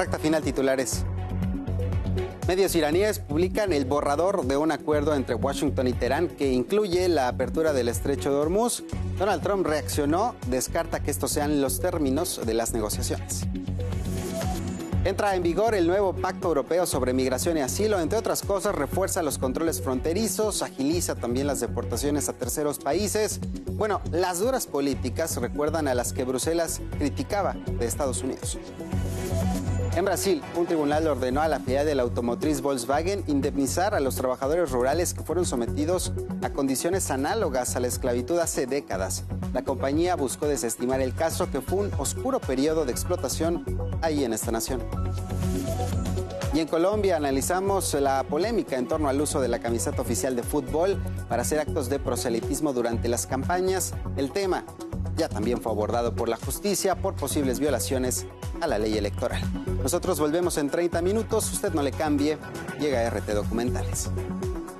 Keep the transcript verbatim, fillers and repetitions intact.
Recta final, titulares. Medios iraníes publican el borrador de un acuerdo entre Washington y Teherán que incluye la apertura del estrecho de Hormuz. Donald Trump reaccionó, descarta que estos sean los términos de las negociaciones. Entra en vigor el nuevo Pacto Europeo sobre Migración y Asilo. Entre otras cosas, refuerza los controles fronterizos, agiliza también las deportaciones a terceros países. Bueno, las duras políticas recuerdan a las que Bruselas criticaba de Estados Unidos. En Brasil, un tribunal ordenó a la filial de la automotriz Volkswagen indemnizar a los trabajadores rurales que fueron sometidos a condiciones análogas a la esclavitud hace décadas. La compañía buscó desestimar el caso, que fue un oscuro periodo de explotación ahí en esta nación. Y en Colombia analizamos la polémica en torno al uso de la camiseta oficial de fútbol para hacer actos de proselitismo durante las campañas. El tema ya también fue abordado por la justicia por posibles violaciones a la ley electoral. Nosotros volvemos en treinta minutos, usted no le cambie, llega R T Documentales.